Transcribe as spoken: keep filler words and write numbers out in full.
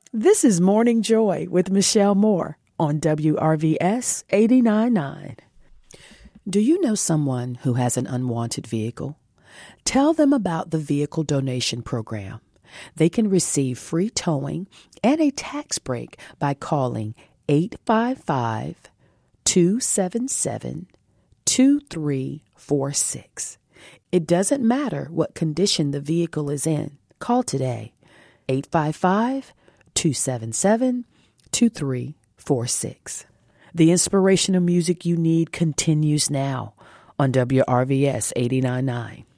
This is Morning Joy with Michelle Moore on W R V S eighty-nine point nine. Do you know someone who has an unwanted vehicle? Tell them about the Vehicle Donation Program. They can receive free towing and a tax break by calling eight five five, two seven seven, two three four six. It doesn't matter what condition the vehicle is in. Call today, eight five five, two seven seven, two three four six. The inspirational music you need continues now on W R V S eighty-nine point nine.